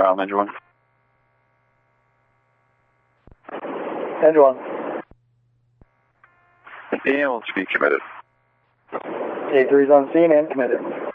Brown, Engine 1. Engine 1. Ambulance be committed. A3's on scene and committed.